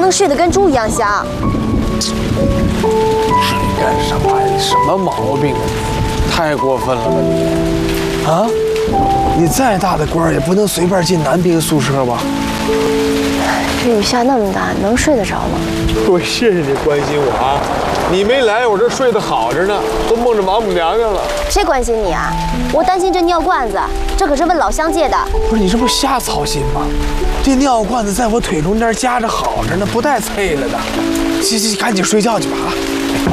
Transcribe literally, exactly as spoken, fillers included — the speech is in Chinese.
能睡得跟猪一样香。 你干啥呀？你什么毛病啊？太过分了吧你！啊，你再大的官也不能随便进男兵宿舍吧？ 这雨下那么大，能睡得着吗？ 我谢谢你关心我啊！你没来，我这睡得好着呢，都梦着王母娘娘了。 谁关心你啊？我担心这尿罐子，这可是问老乡借的。 不是你这不瞎操心吗？这尿罐子在我腿中间夹着好着呢，不带碎了的。行行，赶紧睡觉去吧啊！